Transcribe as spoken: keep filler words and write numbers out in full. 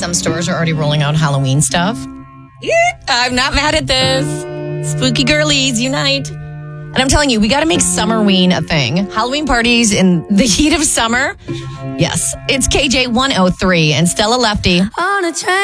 some stores are already rolling out Halloween stuff. Yeah, I'm not mad at this. Spooky girlies, unite. And I'm telling you, we got to make Summerween a thing. Halloween parties in the heat of summer. Yes, it's K J one oh three and Stella Lefty. On a train.